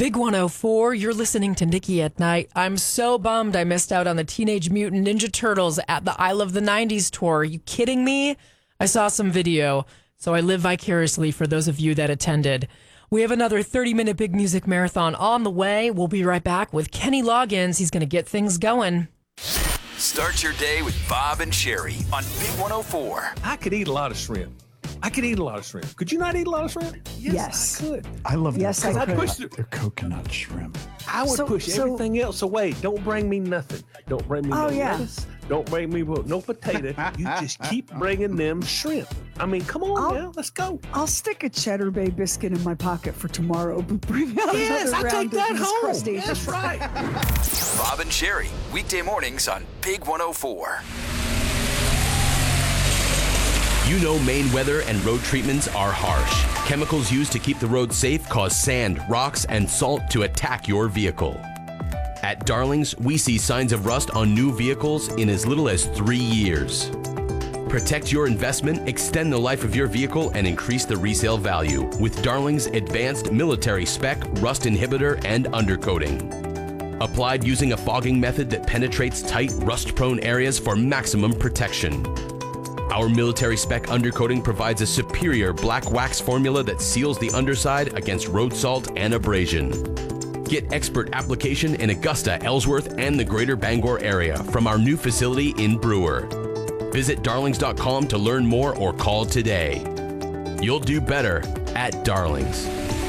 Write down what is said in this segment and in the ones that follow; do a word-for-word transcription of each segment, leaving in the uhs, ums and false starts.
Big one oh four, you're listening to Nikki at Night. I'm so bummed I missed out on the Teenage Mutant Ninja Turtles at the I Love the nineties tour. Are you kidding me? I saw some video, so I live vicariously for those of you that attended. We have another thirty-minute Big Music Marathon on the way. We'll be right back with Kenny Loggins. He's going to get things going. Start your day with Bob and Sherry on Big one oh four. I could eat a lot of shrimp. I could eat a lot of shrimp. Could you not eat a lot of shrimp? Yes. yes. I could. I love yes, their, I coconut, could. their coconut shrimp. I would so, push so, everything else away. Don't bring me nothing. Don't bring me oh, no yeah. lettuce. Don't bring me no potato. You just keep bringing them shrimp. I mean, come on I'll, now. Let's go. I'll stick a Cheddar Bay biscuit in my pocket for tomorrow, but bring out yes, another I round take that of home. crustaceans. That's right. Bob and Sherry, weekday mornings on Big one oh four. You know Maine weather and road treatments are harsh. Chemicals used to keep the road safe cause sand, rocks, and salt to attack your vehicle. At Darling's, we see signs of rust on new vehicles in as little as three years. Protect your investment, extend the life of your vehicle, and increase the resale value with Darling's advanced military spec rust inhibitor and undercoating. Applied using a fogging method that penetrates tight, rust-prone areas for maximum protection. Our military spec undercoating provides a superior black wax formula that seals the underside against road salt and abrasion. Get expert application in Augusta, Ellsworth, and the greater Bangor area from our new facility in Brewer. Visit darlings dot com to learn more or call today. You'll do better at Darlings.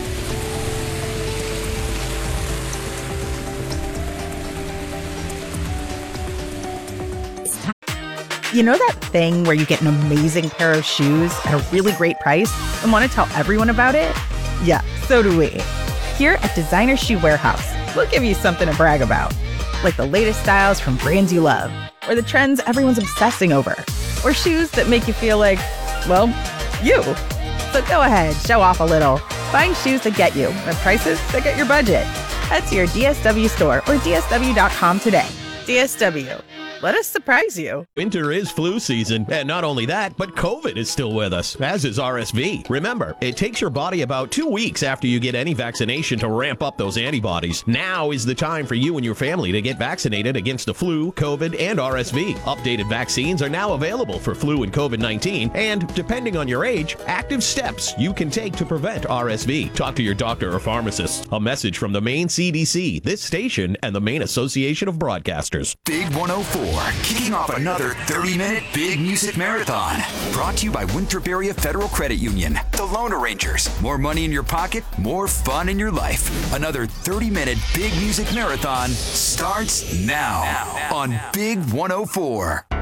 You know that thing where you get an amazing pair of shoes at a really great price and want to tell everyone about it? Yeah, so do we. Here at Designer Shoe Warehouse, we'll give you something to brag about. Like the latest styles from brands you love, or the trends everyone's obsessing over, or shoes that make you feel like, well, you. So go ahead, show off a little. Find shoes that get you at prices that get your budget. Head to your D S W store or D S W dot com today. D S W. Let us surprise you. Winter is flu season, and not only that, but COVID is still with us, as is R S V. Remember, it takes your body about two weeks after you get any vaccination to ramp up those antibodies. Now is the time for you and your family to get vaccinated against the flu, COVID, and R S V. Updated vaccines are now available for flu and COVID nineteen, and depending on your age, active steps you can take to prevent R S V. Talk to your doctor or pharmacist. A message from the Maine C D C, this station, and the Maine Association of Broadcasters. Big one oh four. Kicking off another thirty-minute Big Music Marathon. Brought to you by Winthrop Area Federal Credit Union. The Loan Arrangers. More money in your pocket, more fun in your life. Another thirty-minute Big Music Marathon starts now, now, now on now. Big one oh four.